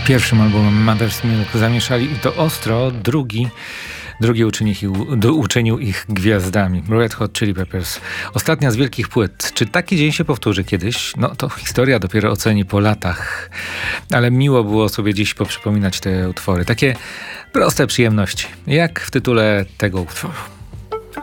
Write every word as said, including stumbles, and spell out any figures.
Pierwszym albumem Mother's Milk zamieszali i to ostro, drugi Drugi uczynił, uczynił ich gwiazdami. Red Hot Chili Peppers. Ostatnia z wielkich płyt. Czy taki dzień się powtórzy kiedyś? No to historia dopiero oceni po latach. Ale miło było sobie dziś poprzypominać te utwory. Takie proste przyjemności, jak w tytule tego utworu.